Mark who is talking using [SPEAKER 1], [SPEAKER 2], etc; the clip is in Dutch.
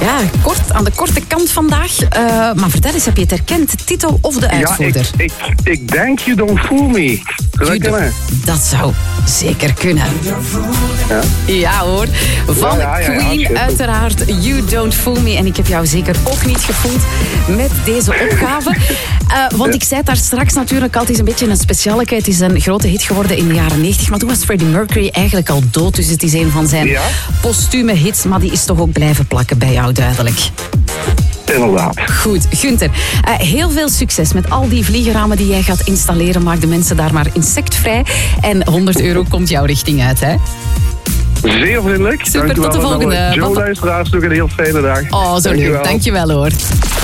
[SPEAKER 1] Ja, aan de korte kant vandaag. Maar vertel eens, heb je het herkend? Titel of de uitvoerder?
[SPEAKER 2] Ja, ik denk You Don't Fool Me. Zou dat kunnen?
[SPEAKER 1] Dat zou zeker kunnen. Ja hoor. Van Queen uiteraard You Don't Fool Me. En ik heb jou zeker ook niet gevoeld met deze opgave. Want ik zei het daar straks natuurlijk al, het is een beetje een specialeke. Het is een grote hit geworden in de jaren 90. Maar toen was Freddie Mercury eigenlijk al dood. Dus het is een van zijn postume hits. Maar die is toch ook blijven plakken bij jou, duidelijk.
[SPEAKER 2] Inderdaad.
[SPEAKER 1] Goed, Gunther. Heel veel succes met al die vliegenramen die jij gaat installeren. Maak de mensen daar maar insectvrij. En €100 komt jouw richting uit, hè?
[SPEAKER 2] Zeer vriendelijk.
[SPEAKER 1] Super, tot de volgende.
[SPEAKER 2] Joe, luisteraars, nog een heel fijne dag.
[SPEAKER 1] Oh, zo leuk. Dankjewel hoor.